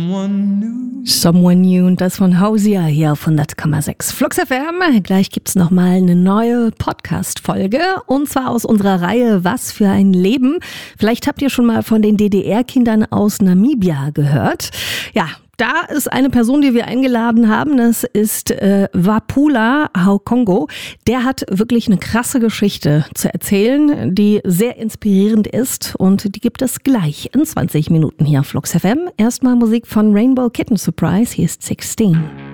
Someone New und das von Hausia hier auf 100,6 Flux FM. Gleich gibt's nochmal eine neue Podcast-Folge und zwar aus unserer Reihe Was für ein Leben. Vielleicht habt ihr schon mal von den DDR-Kindern aus Namibia gehört. Ja, da ist eine Person, die wir eingeladen haben, das ist Wapula Haukongo. Der hat wirklich eine krasse Geschichte zu erzählen, die sehr inspirierend ist und die gibt es gleich in 20 Minuten hier auf Flux FM. Erstmal Musik von Rainbow Kitten Surprise, hier ist 16.